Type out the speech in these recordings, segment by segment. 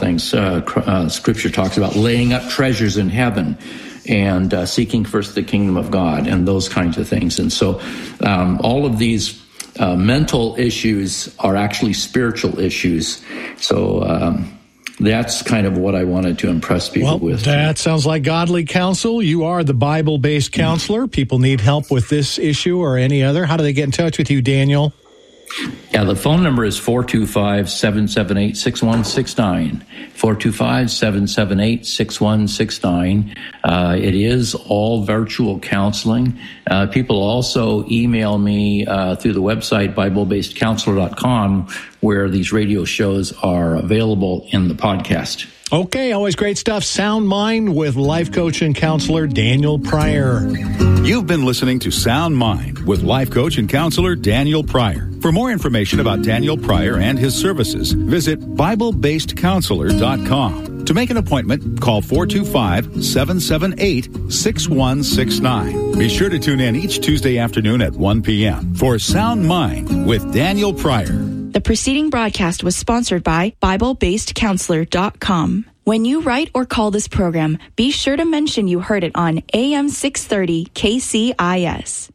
things. Scripture talks about laying up treasures in heaven and seeking first the kingdom of God and those kinds of things. And so all of these mental issues are actually spiritual issues. So that's kind of what I wanted to impress people with. That sounds like godly counsel. You are the Bible-based counselor. People need help with this issue or any other. How do they get in touch with you, Daniel? Yeah, the phone number is 425-778-6169. 425-778-6169. It is all virtual counseling. People also email me through the website, BibleBasedCounselor.com, where these radio shows are available in the podcast. Okay, always great stuff. Sound Mind with life coach and counselor Daniel Pryor. You've been listening to Sound Mind with life coach and counselor Daniel Pryor. For more information about Daniel Pryor and his services, visit BibleBasedCounselor.com. To make an appointment, call 425-778-6169. Be sure to tune in each Tuesday afternoon at 1 p.m. for Sound Mind with Daniel Pryor. The preceding broadcast was sponsored by BibleBasedCounselor.com. When you write or call this program, be sure to mention you heard it on AM 630 KCIS.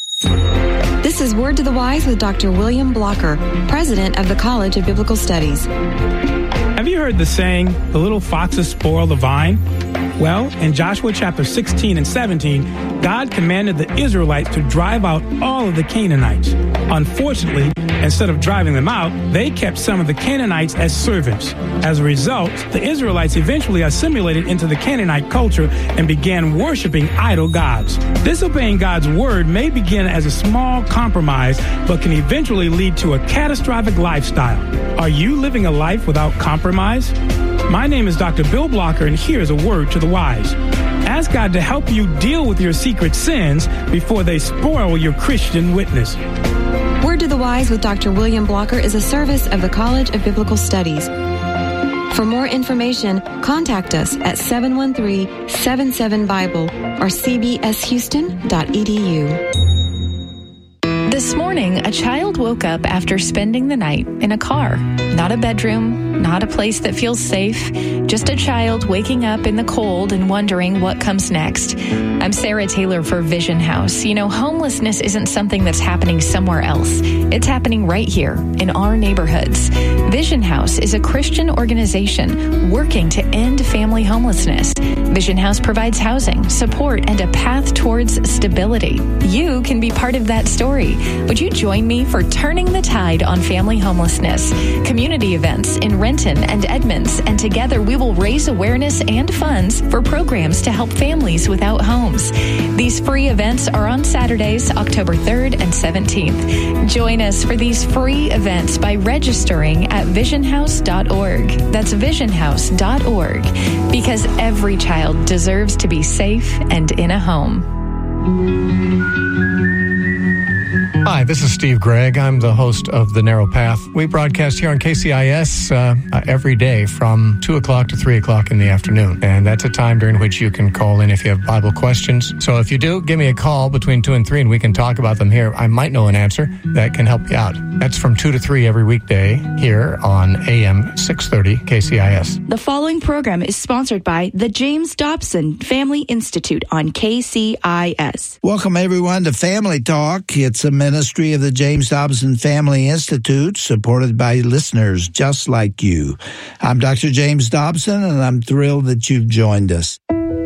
This is Word to the Wise with Dr. William Blocker, president of the College of Biblical Studies. Have you heard the saying, the little foxes spoil the vine? Well, in Joshua chapter 16 and 17, God commanded the Israelites to drive out all of the Canaanites. Unfortunately, instead of driving them out, they kept some of the Canaanites as servants. As a result, the Israelites eventually assimilated into the Canaanite culture and began worshiping idol gods. Disobeying God's word may begin as a small compromise, but can eventually lead to a catastrophic lifestyle. Are you living a life without compromise? My name is Dr. Bill Blocker, and here's a word to the wise. Ask God to help you deal with your secret sins before they spoil your Christian witness. Word to the Wise with Dr. William Blocker is a service of the College of Biblical Studies. For more information, contact us at 713-77-BIBLE or cbshouston.edu. This morning, a child woke up after spending the night in a car. Not a bedroom, not a place that feels safe, just a child waking up in the cold and wondering what comes next. I'm Sarah Taylor for Vision House. You know, homelessness isn't something that's happening somewhere else. It's happening right here in our neighborhoods. Vision House is a Christian organization working to end family homelessness. Vision House provides housing, support, and a path towards stability. You can be part of that story. Would you join me for Turning the Tide on Family Homelessness? Community events in Renton and Edmonds, and together we will raise awareness and funds for programs to help families without homes. These free events are on Saturdays, October 3rd and 17th. Join us for these free events by registering at visionhouse.org. That's visionhouse.org, because every child deserves to be safe and in a home. Hi, this is Steve Gregg. I'm the host of The Narrow Path. We broadcast here on KCIS every day from 2 o'clock to 3 o'clock in the afternoon. And that's a time during which you can call in if you have Bible questions. So if you do, give me a call between 2 and 3 and we can talk about them here. I might know an answer that can help you out. That's from 2 to 3 every weekday here on AM 630 KCIS. The following program is sponsored by the James Dobson Family Institute on KCIS. Welcome, everyone, to Family Talk. It's a ministry of the James Dobson Family Institute, supported by listeners just like you. I'm Dr. James Dobson, and I'm thrilled that you've joined us.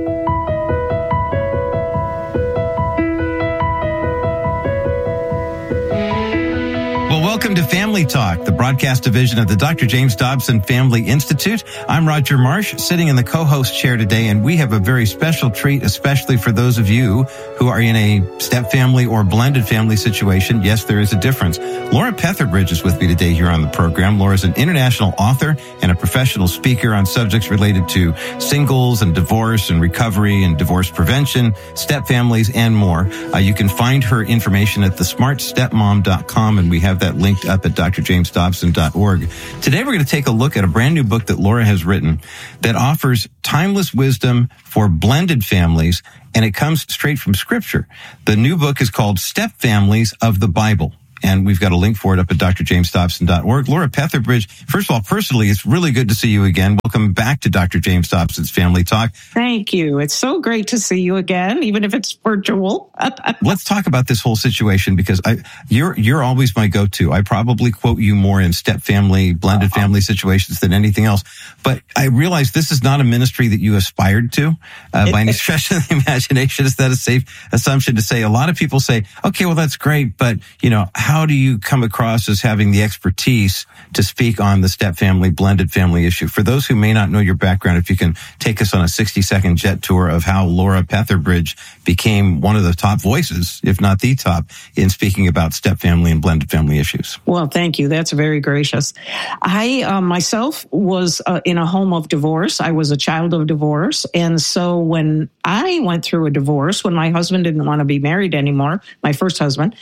Welcome to Family Talk, the broadcast division of the Dr. James Dobson Family Institute. I'm Roger Marsh, sitting in the co-host chair today, and we have a very special treat, especially for those of you who are in a step-family or blended family situation. Yes, there is a difference. Laura Petherbridge is with me today here on the program. Laura is an international author and a professional speaker on subjects related to singles and divorce and recovery and divorce prevention, step-families, and more. You can find her information at thesmartstepmom.com, and we have that linked up at drjamesdobson.org. Today we're going to take a look at a brand new book that Laura has written that offers timeless wisdom for blended families, and it comes straight from Scripture. The new book is called Step Families of the Bible. and we've got a link for it up at drjamesdobson.org. Laura Petherbridge, first of all, personally, it's really good to see you again. Welcome back to Dr. James Dobson's Family Talk. Thank you. It's so great to see you again, even if it's virtual. Let's talk about this whole situation, because you're always my go-to. I probably quote you more in step family, blended family situations than anything else. But I realize this is not a ministry that you aspired to by any stretch of the imagination. Is that a safe assumption to say? A lot of people say, okay, well, that's great, but how do you come across as having the expertise to speak on the step family, blended family issue? For those who may not know your background, if you can take us on a 60-second jet tour of how Laura Petherbridge became one of the top voices, if not the top, in speaking about step family and blended family issues. Well, thank you. That's very gracious. I myself was in a home of divorce. I was a child of divorce. And so when I went through a divorce, when my husband didn't want to be married anymore, my first husband,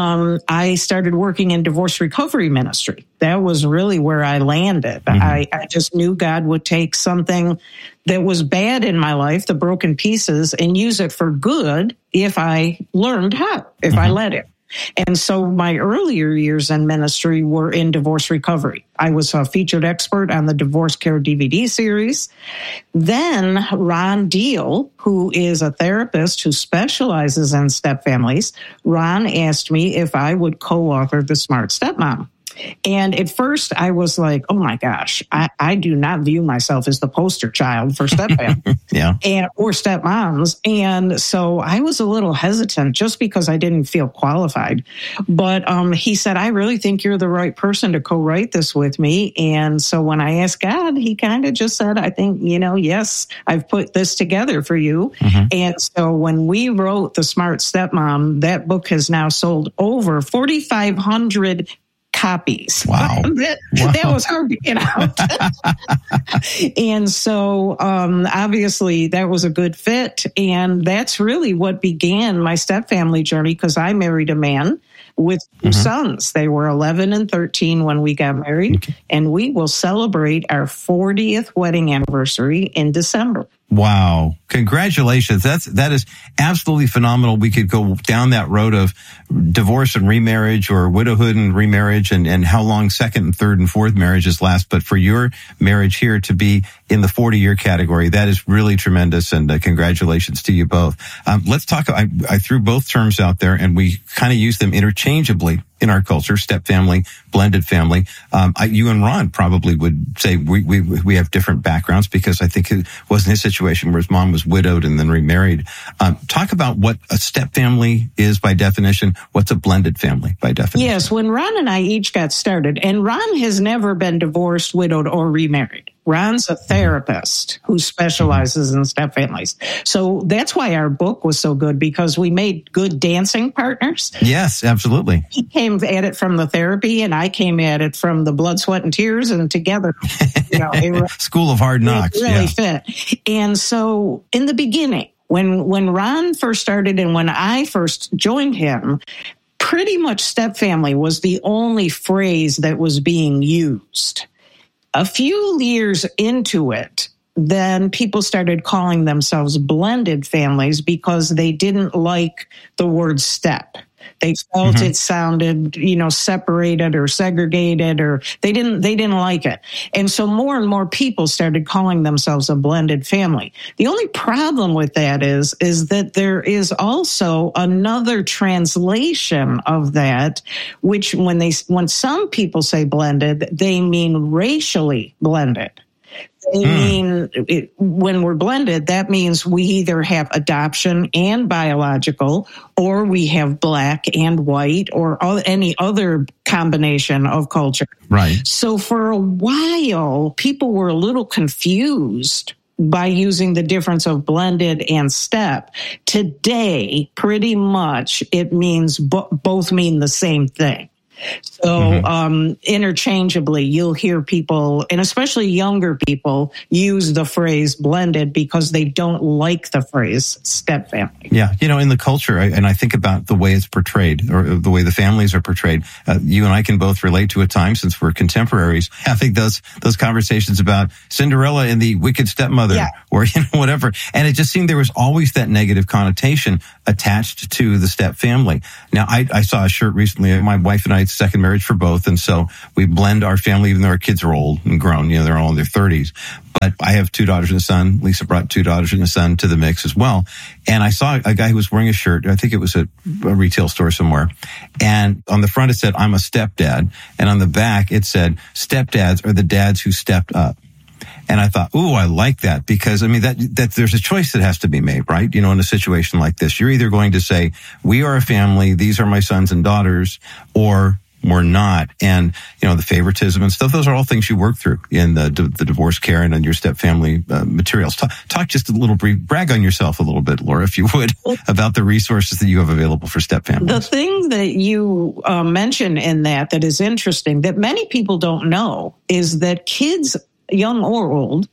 I started working in divorce recovery ministry. That was really where I landed. Mm-hmm. I just knew God would take something that was bad in my life, the broken pieces, and use it for good if I learned how, if I let it. And so my earlier years in ministry were in divorce recovery. I was a featured expert on the Divorce Care DVD series. Then Ron Deal, who is a therapist who specializes in step families, Ron asked me if I would co-author The Smart Stepmom. And at first I was like, oh my gosh, I do not view myself as the poster child for stepfamily or stepmoms. And so I was a little hesitant just because I didn't feel qualified. But he said, I really think you're the right person to co-write this with me. And so when I asked God, he kind of just said, I think, yes, I've put this together for you. Mm-hmm. And so when we wrote The Smart Stepmom, that book has now sold over 4,500 copies. Wow. That was hard to get out. And so obviously that was a good fit. And that's really what began my stepfamily journey, because I married a man with two sons. They were 11 and 13 when we got married. And we will celebrate our 40th wedding anniversary in December. Wow. Congratulations. That is absolutely phenomenal. We could go down that road of divorce and remarriage, or widowhood and remarriage, and how long second and third and fourth marriages last. But for your marriage here to be in the 40-year category, that is really tremendous. And congratulations to you both. Let's talk. I threw both terms out there, and we kind of use them interchangeably in our culture: step family, blended family. You and Ron probably would say we have different backgrounds, because I think it wasn't his situation where his mom was widowed and then remarried. Talk about what a step family is by definition. What's a blended family by definition? Yes, when Ron and I each got started, and Ron has never been divorced, widowed, or remarried. Ron's a therapist who specializes in step families. So that's why our book was so good, because we made good dancing partners. Yes, absolutely. He came at it from the therapy, and I came at it from the blood, sweat, and tears, and together, School of Hard Knocks. It really fit. And so in the beginning, when Ron first started and when I first joined him, pretty much step family was the only phrase that was being used. A few years into it, then people started calling themselves blended families because they didn't like the word step. They felt it sounded, separated or segregated, or they didn't like it. And so more and more people started calling themselves a blended family. The only problem with that is that there is also another translation of that, which when some people say blended, they mean racially blended. They mean when we're blended, that means we either have adoption and biological, or we have black and white, or any other combination of culture. Right. So for a while, people were a little confused by using the difference of blended and step. Today, pretty much it means both mean the same thing. So interchangeably, you'll hear people, and especially younger people, use the phrase blended because they don't like the phrase stepfamily. Yeah, in the culture, and I think about the way it's portrayed, or the way the families are portrayed. You and I can both relate to a time, since we're contemporaries, having those conversations about Cinderella and the wicked stepmother, or whatever. And it just seemed there was always that negative connotation attached to the stepfamily. Now, I saw a shirt recently. My wife and I, it's second marriage for both, and so we blend our family, even though our kids are old and grown. They're all in their 30s. But I have 2 daughters and a son. Lisa brought 2 daughters and a son to the mix as well. And I saw a guy who was wearing a shirt. I think it was at a retail store somewhere. And on the front it said, "I'm a stepdad." And on the back it said, "Stepdads are the dads who stepped up." And I thought, ooh, I like that, because that there's a choice that has to be made, right? In a situation like this, you're either going to say, we are a family, these are my sons and daughters, or we're not. And, the favoritism and stuff, those are all things you work through in the divorce care and on your stepfamily materials. Talk just a little brief, brag on yourself a little bit, Laura, if you would, about the resources that you have available for stepfamilies. The thing that you mentioned in that is interesting, that many people don't know, is that kids, young or old,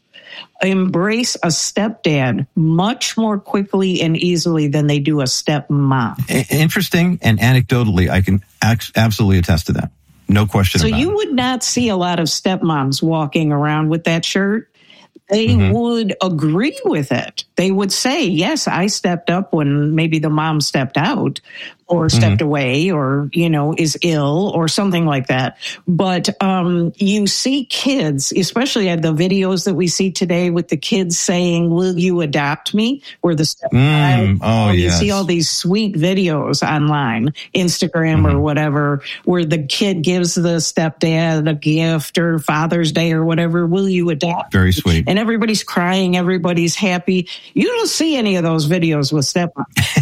embrace a stepdad much more quickly and easily than they do a stepmom. Interesting, and anecdotally, I can absolutely attest to that. No question about it. So you would not see a lot of stepmoms walking around with that shirt. They would agree with it. They would say, yes, I stepped up when maybe the mom stepped out or stepped away or, is ill or something like that. But you see kids, especially at the videos that we see today with the kids saying, "Will you adopt me?" Or the stepchild. You see all these sweet videos online, Instagram or whatever, where the kid gives the stepdad a gift or Father's Day or whatever. "Will you adopt?" Very sweet. And everybody's crying. Everybody's happy. You don't see any of those videos with stepmom.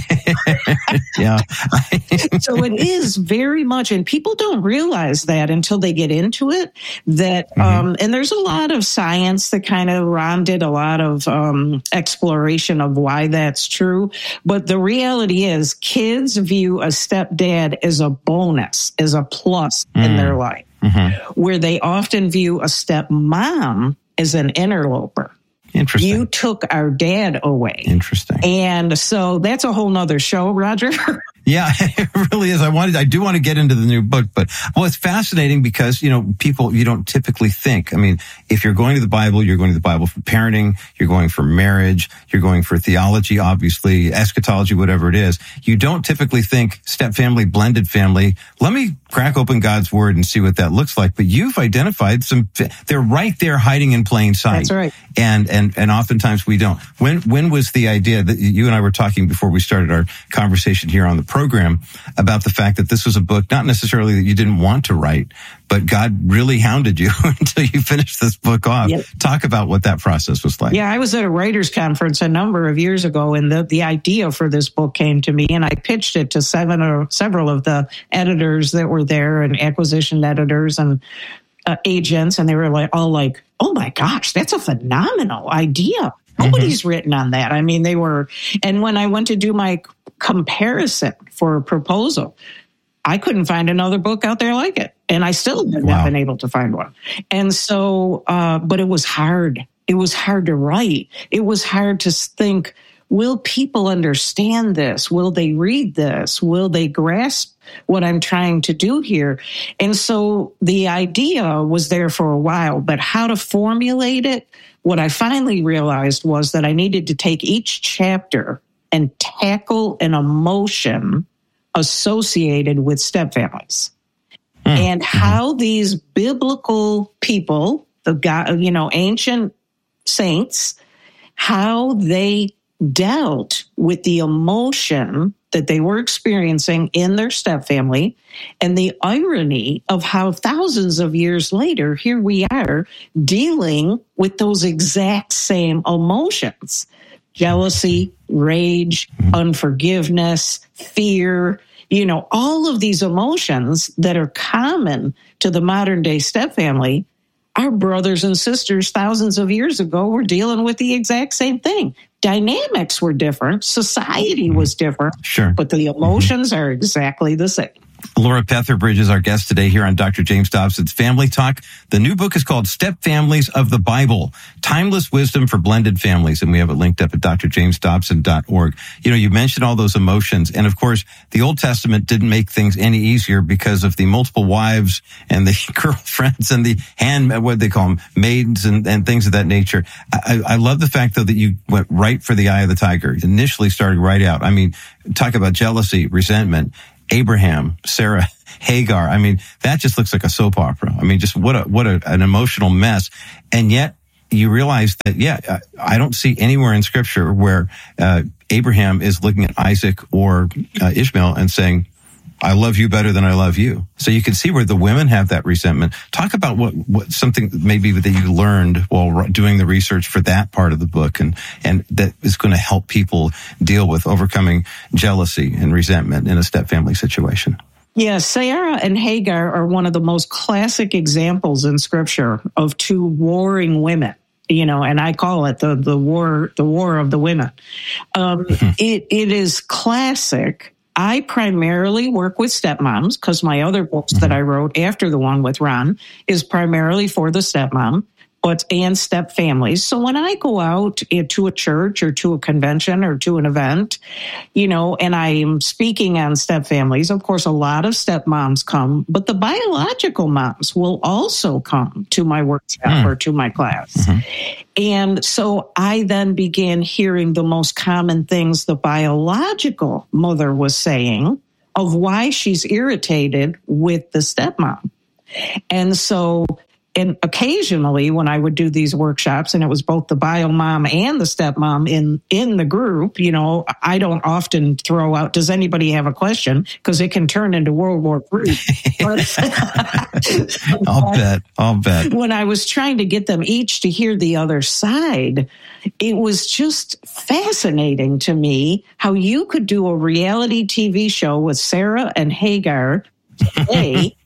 Yeah. So it is very much, and people don't realize that until they get into it, that, and there's a lot of science that kind of, Ron did a lot of exploration of why that's true. But the reality is kids view a stepdad as a bonus, as a plus in their life, where they often view a stepmom as an interloper. Interesting. You took our dad away. Interesting. And so that's a whole nother show, Roger. Yeah, it really is. I do want to get into the new book, but it's fascinating because, people, you don't typically think. I mean, if you're going to the Bible, you're going to the Bible for parenting, you're going for marriage, you're going for theology, obviously, eschatology, whatever it is. You don't typically think stepfamily, blended family. Let me crack open God's word and see what that looks like. But you've identified they're right there hiding in plain sight. That's right. And oftentimes we don't. When was the idea that you and I were talking before we started our conversation here on the program about the fact that this was a book, not necessarily that you didn't want to write, but God really hounded you until you finished this book off. Yep. Talk about what that process was like. Yeah, I was at a writers' conference a number of years ago, and the idea for this book came to me, and I pitched it to several of the editors that were there, and acquisition editors and agents, and they were all like, "Oh my gosh, that's a phenomenal idea. Nobody's written on that." I mean, and when I went to do my comparison for a proposal, I couldn't find another book out there like it. And I still have not been able to find one. And so, but it was hard. It was hard to write. It was hard to think, will people understand this? Will they read this? Will they grasp what I'm trying to do here? And so the idea was there for a while, but how to formulate it, what I finally realized was that I needed to take each chapter and tackle an emotion associated with stepfamilies and how these biblical people, ancient saints, how they dealt with the emotion that they were experiencing in their stepfamily, and the irony of how thousands of years later, here we are dealing with those exact same emotions. Jealousy, rage, unforgiveness, fear, all of these emotions that are common to the modern day stepfamily. Our brothers and sisters thousands of years ago were dealing with the exact same thing. Dynamics were different. Society was different. Sure. But the emotions are exactly the same. Laura Petherbridge is our guest today here on Dr. James Dobson's Family Talk. The new book is called Step Families of the Bible, Timeless Wisdom for Blended Families. And we have it linked up at drjamesdobson.org. You know, you mentioned all those emotions. And of course, the Old Testament didn't make things any easier because of the multiple wives and the girlfriends and the what they call them, maids and things of that nature. I love the fact, though, that you went right for the eye of the tiger. Initially started right out. I mean, talk about jealousy, resentment. Abraham, Sarah, Hagar. I mean, that just looks like a soap opera. I mean, just what an emotional mess. And yet you realize that, I don't see anywhere in Scripture where Abraham is looking at Isaac or Ishmael and saying, I love you better than I love you. So you can see where the women have that resentment. Talk about what something maybe that you learned while doing the research for that part of the book, and that is going to help people deal with overcoming jealousy and resentment in a step-family situation. Yeah, Sarah and Hagar are one of the most classic examples in Scripture of two warring women. You know, and I call it the war of the women. It is classic. I primarily work with stepmoms because my other books that I wrote after the one with Ron is primarily for the stepmom, and step families. So when I go out to a church or to a convention or to an event, you know, and I'm speaking on step families, of course, a lot of stepmoms come, but the biological moms will also come to my workshop or to my class. And so I then began hearing the most common things the biological mother was saying of why she's irritated with the stepmom. And occasionally when I would do these workshops, and it was both the bio mom and the stepmom in the group, you know, I don't often throw out, does anybody have a question? Because it can turn into World War III. I'll bet. When I was trying to get them each to hear the other side, it was just fascinating to me how you could do a reality TV show with Sarah and Hagar today.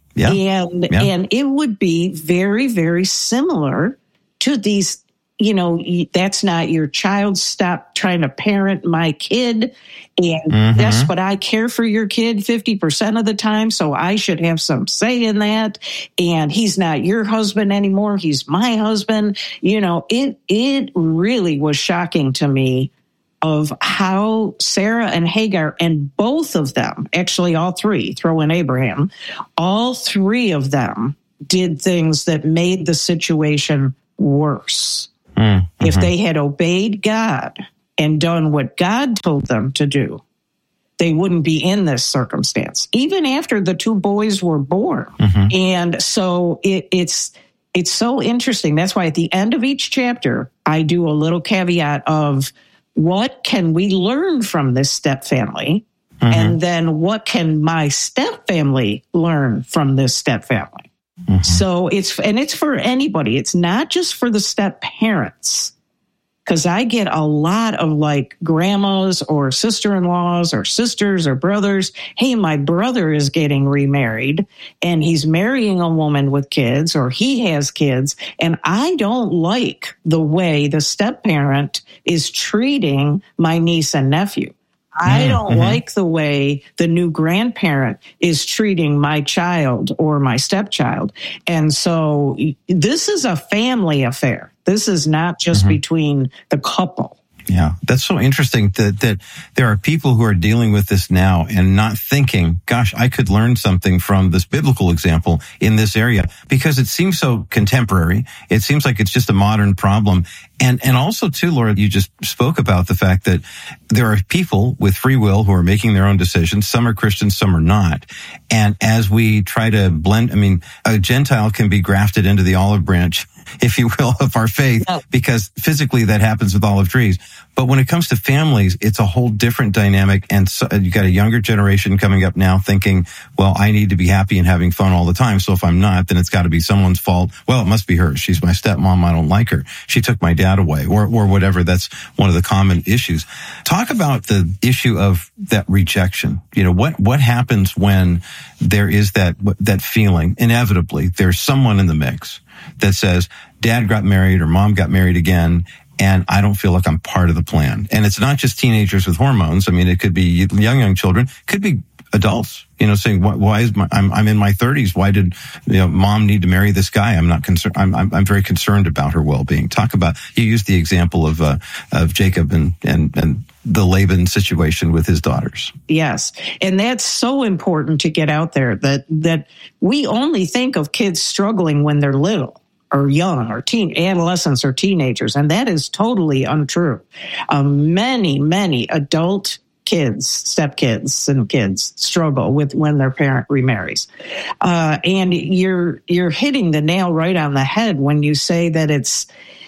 And it would be very, very similar to these, you know, that's not your child. Stop trying to parent my kid. And yes, but I care for your kid 50% of the time, so I should have some say in that. And he's not your husband anymore. He's my husband. You know, it really was shocking to me of how Sarah and Hagar, and both of them, actually all three, throw in Abraham, all three of them did things that made the situation worse. If they had obeyed God and done what God told them to do, they wouldn't be in this circumstance, even after the two boys were born. And so it's so interesting. That's why at the end of each chapter, I do a little caveat of, what can we learn from this step family? And then what can my step family learn from this step family? So it's for anybody. It's not just for the step parents, because I get a lot of like grandmas or sister-in-laws or sisters or brothers. Hey, my brother is getting remarried and he's marrying a woman with kids, or he has kids, and I don't like the way the step parent is treating my niece and nephew. I don't like the way the new grandparent is treating my child or my stepchild. And so this is a family affair. This is not just between the couple. Yeah, that's so interesting that there are people who are dealing with this now and not thinking, gosh, I could learn something from this biblical example in this area, because it seems so contemporary. It seems like it's just a modern problem. And also too, Laura, you just spoke about the fact that there are people with free will who are making their own decisions. Some are Christians, some are not. And as we try to blend, I mean, a Gentile can be grafted into the olive branch, if you will, of our faith, because physically that happens with olive trees. But when it comes to families, it's a whole different dynamic. And so you got a younger generation coming up now thinking, well, I need to be happy and having fun all the time. So if I'm not, then it's got to be someone's fault. Well, it must be hers. She's my stepmom. I don't like her. She took my dad away, or whatever. That's one of the common issues. Talk about the issue of that rejection. You know, what happens when there is that feeling? Inevitably, there's someone in the mix that says, dad got married or mom got married again, and I don't feel like I'm part of the plan. And it's not just teenagers with hormones. I mean, it could be young children, could be adults, saying, why is I'm in my 30s. Why did, mom need to marry this guy? I'm not concerned. I'm very concerned about her well-being. Talk about, you used the example of Jacob and the Laban situation with his daughters. Yes. And that's so important to get out there, that we only think of kids struggling when they're little or young or adolescents or teenagers. And that is totally untrue. Many adult kids, stepkids and kids struggle with when their parent remarries. And you're hitting the nail right on the head when you say that it's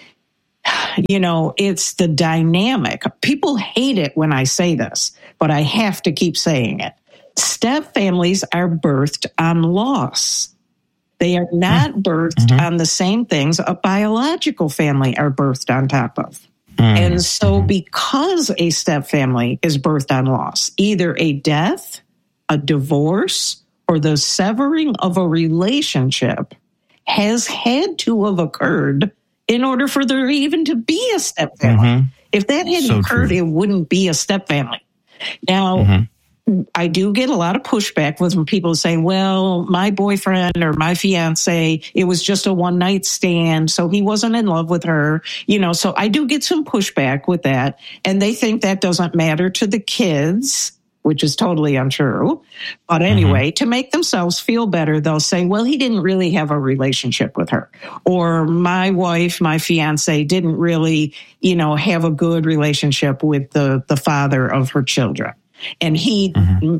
the dynamic. People hate it when I say this, but I have to keep saying it. Step families are birthed on loss. They are not birthed on the same things a biological family are birthed on top of. And so because a step family is birthed on loss, either a death, a divorce, or the severing of a relationship has had to have occurred in order for there even to be a step family. If that hadn't occurred, it wouldn't be a step family. Now, I do get a lot of pushback from people saying, well, my boyfriend or my fiance, it was just a one night stand, so he wasn't in love with her. So I do get some pushback with that. And they think that doesn't matter to the kids, which is totally untrue. But anyway, to make themselves feel better, they'll say, well, he didn't really have a relationship with her. Or my wife, my fiance didn't really, have a good relationship with the father of her children. And he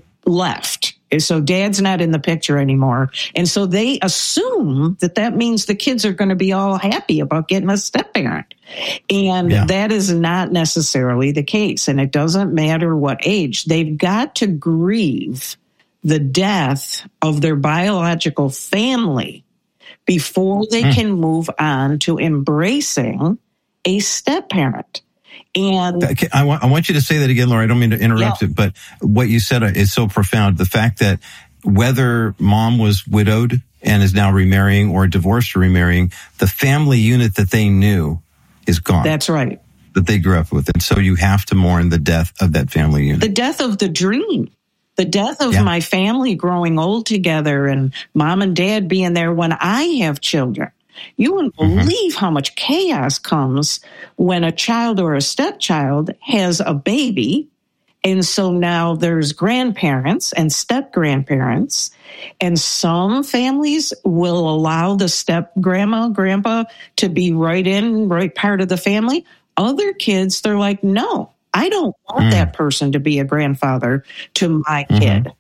left. So dad's not in the picture anymore. And so they assume that means the kids are going to be all happy about getting a step parent. And that is not necessarily the case. And it doesn't matter what age. They've got to grieve the death of their biological family before they can move on to embracing a step parent. And I want you to say that again, Laura. I don't mean to interrupt it, but what you said is so profound. The fact that whether mom was widowed and is now remarrying or divorced or remarrying, the family unit that they knew is gone. That's right. That they grew up with. And so you have to mourn the death of that family unit. The death of the dream. The death of my family growing old together and mom and dad being there when I have children. You wouldn't believe how much chaos comes when a child or a stepchild has a baby. And so now there's grandparents and step-grandparents. And some families will allow the step-grandma, grandpa to be right part of the family. Other kids, they're like, no, I don't want that person to be a grandfather to my kid.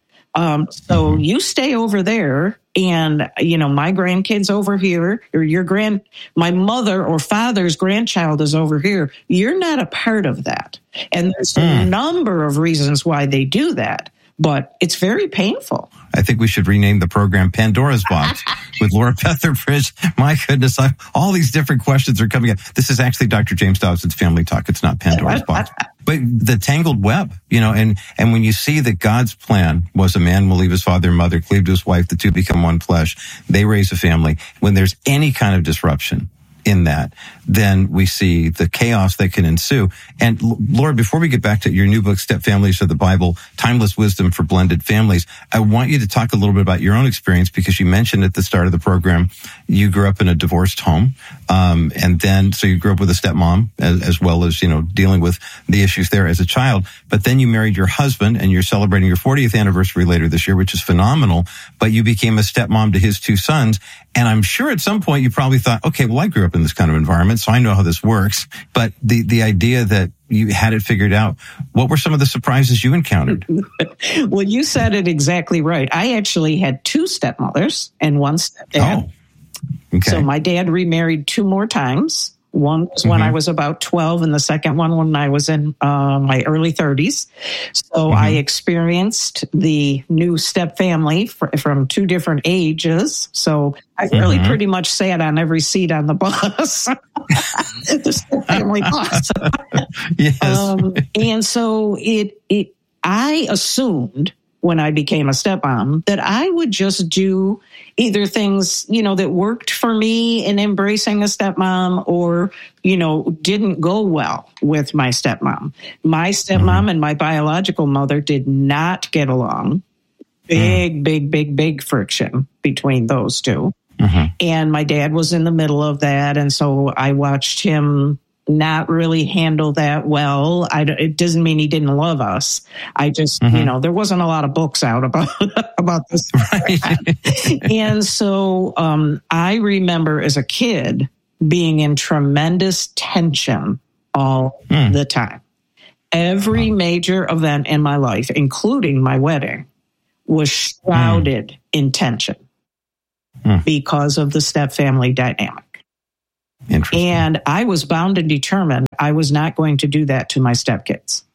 So you stay over there. And, my grandkid's over here, or my mother or father's grandchild is over here. You're not a part of that. And there's a number of reasons why they do that, but it's very painful. I think we should rename the program Pandora's Box with Laura Petherbridge. My goodness, all these different questions are coming up. This is actually Dr. James Dobson's Family Talk. It's not Pandora's Box. But the tangled web, and when you see that God's plan was a man will leave his father and mother, cleave to his wife, the two become one flesh, they raise a family. When there's any kind of disruption in that, then we see the chaos that can ensue. And Laura, before we get back to your new book, Step Families of the Bible, Timeless Wisdom for Blended Families, I want you to talk a little bit about your own experience, because you mentioned at the start of the program, you grew up in a divorced home. And then, so you grew up with a stepmom as well as, dealing with the issues there as a child. But then you married your husband and you're celebrating your 40th anniversary later this year, which is phenomenal. But you became a stepmom to his two sons. And I'm sure at some point you probably thought, okay, well, I grew up in this kind of environment, so I know how this works. But the idea that you had it figured out, what were some of the surprises you encountered? Well, you said it exactly right. I actually had two stepmothers and one stepdad. Oh, okay. So my dad remarried two more times. One was when I was about 12, and the second one when I was in my early 30s. So I experienced the new step family from two different ages. So I really pretty much sat on every seat on the bus, the step family bus. Yes. And so I assumed when I became a stepmom that I would just do either things, that worked for me in embracing a stepmom or, didn't go well with my stepmom. My stepmom and my biological mother did not get along. Big friction between those two. And my dad was in the middle of that. And so I watched him not really handle that well. It doesn't mean he didn't love us. I just, there wasn't a lot of books out about this. Right. And so I remember as a kid being in tremendous tension all the time. Every major event in my life, including my wedding, was shrouded in tension because of the step-family dynamic. And I was bound and determined I was not going to do that to my stepkids.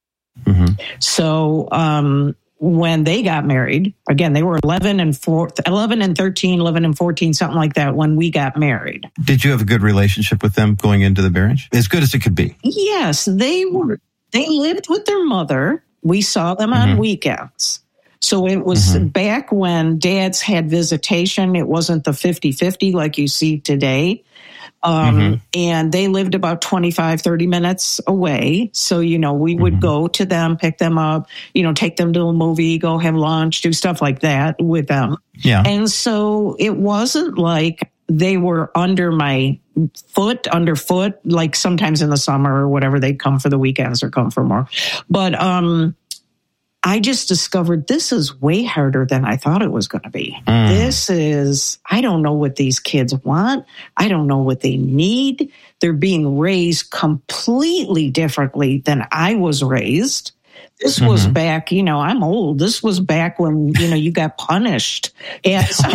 So when they got married, again, they were 11 and 13, 11 and 14, something like that when we got married. Did you have a good relationship with them going into the marriage? As good as it could be? Yes, they lived with their mother. We saw them on weekends. So it was back when dads had visitation. It wasn't the 50-50 like you see today. And they lived about 25, 30 minutes away. So, we would go to them, pick them up, take them to a movie, go have lunch, do stuff like that with them. Yeah. And so it wasn't like they were underfoot, like sometimes in the summer or whatever, they'd come for the weekends or come for more. But, I just discovered this is way harder than I thought it was going to be. I don't know what these kids want. I don't know what they need. They're being raised completely differently than I was raised. This was back, I'm old. This was back when, you got punished. And so,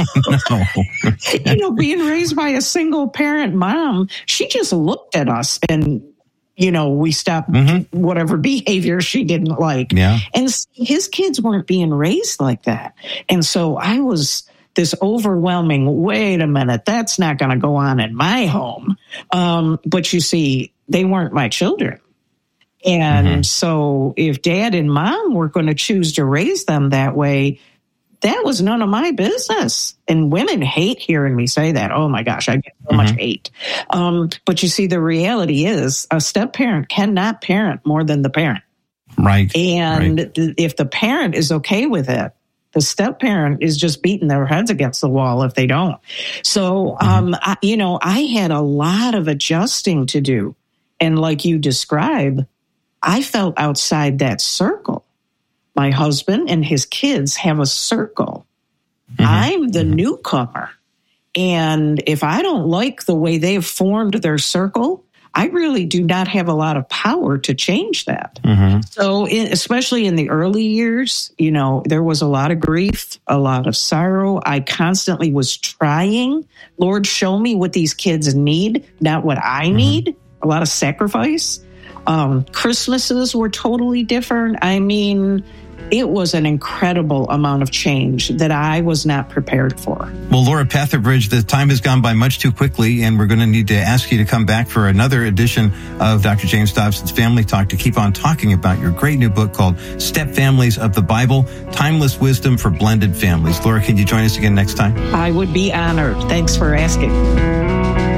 being raised by a single parent mom, she just looked at us and, we stopped whatever behavior she didn't like. Yeah. And his kids weren't being raised like that. And so I was this overwhelming, wait a minute, that's not going to go on in my home. But you see, they weren't my children. And so if dad and mom were going to choose to raise them that way, that was none of my business. And women hate hearing me say that. Oh my gosh, I get so much hate. But you see, the reality is a step parent cannot parent more than the parent. Right. And if the parent is okay with it, the step parent is just beating their heads against the wall if they don't. So, I had a lot of adjusting to do. And like you describe, I felt outside that circle. My husband and his kids have a circle. I'm the newcomer. And if I don't like the way they've formed their circle, I really do not have a lot of power to change that. So especially in the early years, there was a lot of grief, a lot of sorrow. I constantly was trying, Lord, show me what these kids need, not what I need. A lot of sacrifice. Christmases were totally different. I mean, it was an incredible amount of change that I was not prepared for. Well, Laura Petherbridge, the time has gone by much too quickly, and we're going to need to ask you to come back for another edition of Dr. James Dobson's Family Talk to keep on talking about your great new book called Step Families of the Bible, Timeless Wisdom for Blended Families. Laura, can you join us again next time? I would be honored. Thanks for asking.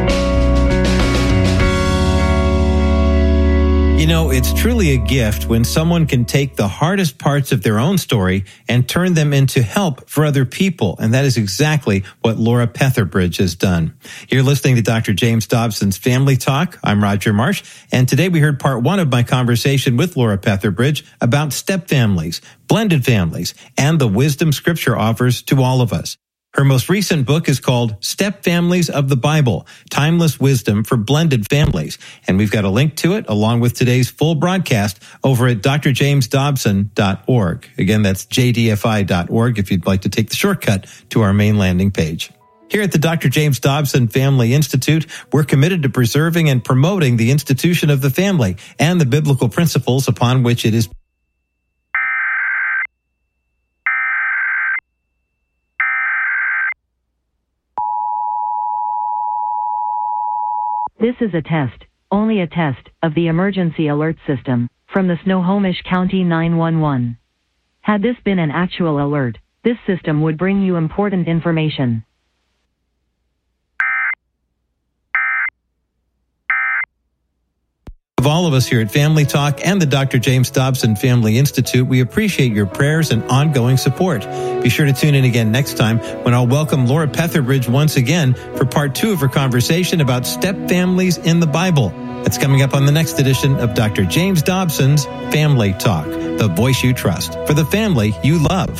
It's truly a gift when someone can take the hardest parts of their own story and turn them into help for other people. And that is exactly what Laura Petherbridge has done. You're listening to Dr. James Dobson's Family Talk. I'm Roger Marsh. And today we heard part one of my conversation with Laura Petherbridge about step families, blended families, and the wisdom Scripture offers to all of us. Her most recent book is called Step Families of the Bible, Timeless Wisdom for Blended Families. And we've got a link to it along with today's full broadcast over at drjamesdobson.org. Again, that's jdfi.org if you'd like to take the shortcut to our main landing page. Here at the Dr. James Dobson Family Institute, we're committed to preserving and promoting the institution of the family and the biblical principles upon which it is. This is a test, only a test, of the emergency alert system from the Snohomish County 911. Had this been an actual alert, this system would bring you important information. Of all of us here at Family Talk and the Dr. James Dobson Family Institute, we appreciate your prayers and ongoing support. Be sure to tune in again next time when I'll welcome Laura Petherbridge once again for part 2 of her conversation about step families in the Bible. That's coming up on the next edition of Dr. James Dobson's Family Talk, the voice you trust for the family you love.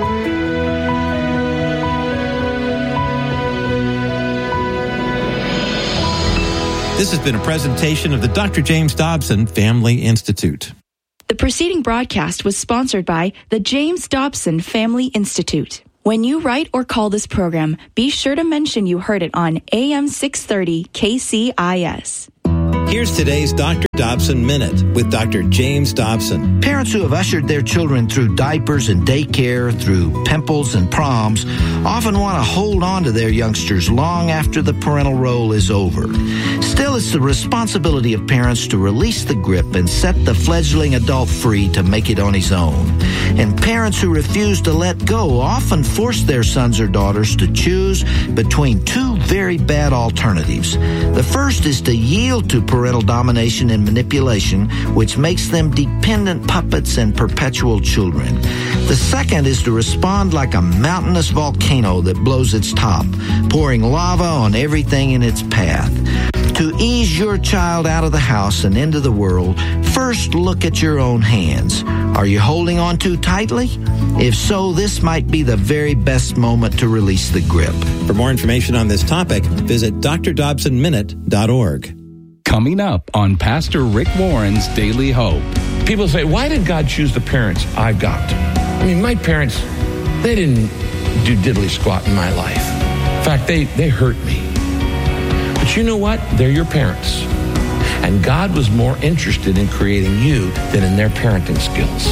This has been a presentation of the Dr. James Dobson Family Institute. The preceding broadcast was sponsored by the James Dobson Family Institute. When you write or call this program, be sure to mention you heard it on AM 630 KCIS. Here's today's Dr. Dobson Minute with Dr. James Dobson. Parents who have ushered their children through diapers and daycare, through pimples and proms, often want to hold on to their youngsters long after the parental role is over. Still, it's the responsibility of parents to release the grip and set the fledgling adult free to make it on his own. And parents who refuse to let go often force their sons or daughters to choose between two very bad alternatives. The first is to yield to parental domination and manipulation, which makes them dependent puppets and perpetual children. The second is to respond like a mountainous volcano that blows its top, pouring lava on everything in its path. To ease your child out of the house and into the world, first look at your own hands. Are you holding on too tightly? If so, this might be the very best moment to release the grip. For more information on this topic, visit drdobsonminute.org. Coming up on Pastor Rick Warren's Daily Hope. People say, why did God choose the parents I've got? I mean, my parents, they didn't do diddly squat in my life. In fact, they hurt me. But you know what? They're your parents. And God was more interested in creating you than in their parenting skills.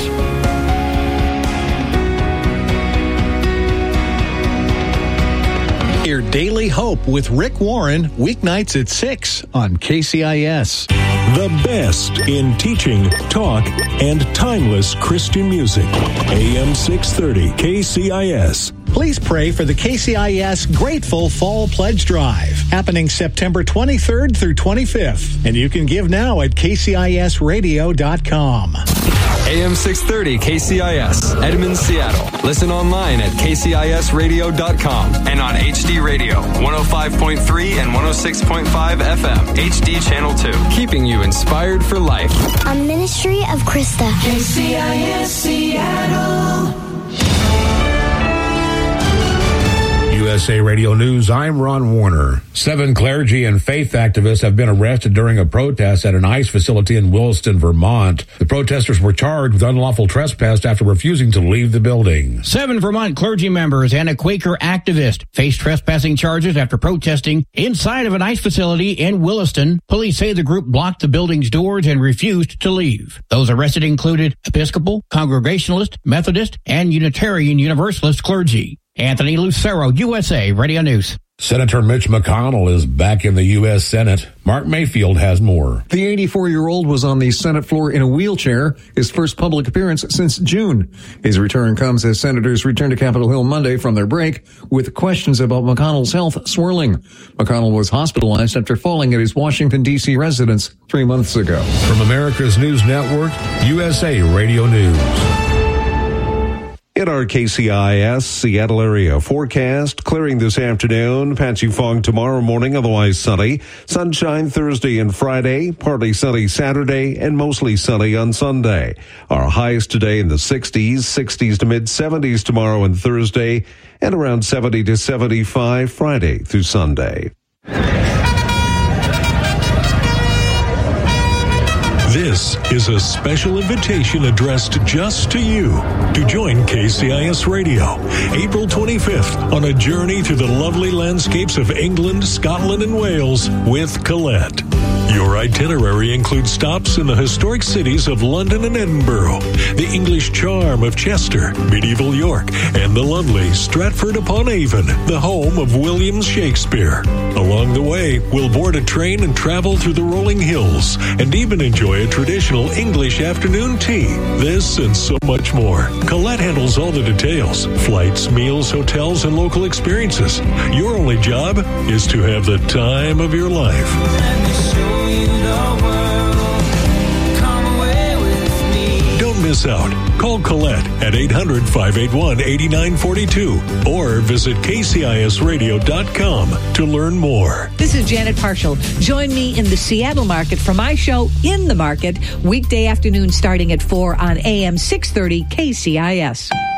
Hear Daily Hope with Rick Warren, weeknights at 6 on KCIS. The best in teaching, talk, and timeless Christian music. AM 630 KCIS. Please pray for the KCIS Grateful Fall Pledge Drive, happening September 23rd through 25th. And you can give now at kcisradio.com. AM 630 KCIS, Edmond, Seattle. Listen online at kcisradio.com and on HD Radio, 105.3 and 106.5 FM, HD Channel 2. Keeping you inspired for life. A ministry of Krista. KCIS Seattle. USA Radio News, I'm Ron Warner. 7 clergy and faith activists have been arrested during a protest at an ICE facility in Williston, Vermont. The protesters were charged with unlawful trespass after refusing to leave the building. 7 Vermont clergy members and a Quaker activist faced trespassing charges after protesting inside of an ICE facility in Williston. Police say the group blocked the building's doors and refused to leave. Those arrested included Episcopal, Congregationalist, Methodist, and Unitarian Universalist clergy. Anthony Lucero, USA Radio News. Senator Mitch McConnell is back in the U.S. Senate. Mark Mayfield has more. The 84-year-old was on the Senate floor in a wheelchair, his first public appearance since June. His return comes as senators return to Capitol Hill Monday from their break with questions about McConnell's health swirling. McConnell was hospitalized after falling at his Washington, D.C. residence 3 months ago. From America's News Network, USA Radio News. In our KCIS Seattle area forecast, clearing this afternoon, patchy fog tomorrow morning, otherwise sunny. Sunshine Thursday and Friday, partly sunny Saturday, and mostly sunny on Sunday. Our highs today in the 60s to mid-70s tomorrow and Thursday, and around 70 to 75 Friday through Sunday. This is a special invitation addressed just to you to join KCIS Radio April 25th on a journey through the lovely landscapes of England, Scotland, and Wales with Colette. Your itinerary includes stops in the historic cities of London and Edinburgh, the English charm of Chester, medieval York, and the lovely Stratford-upon-Avon, the home of William Shakespeare. Along the way, we'll board a train and travel through the rolling hills, and even enjoy a traditional English afternoon tea. This and so much more. Colette handles all the details: flights, meals, hotels, and local experiences. Your only job is to have the time of your life. miss out. Call Colette at 800-581-8942 or visit kcisradio.com to learn more. This is Janet Parshall. Join me in the Seattle market for my show In the Market, weekday afternoon starting at 4 on AM 630 KCIS.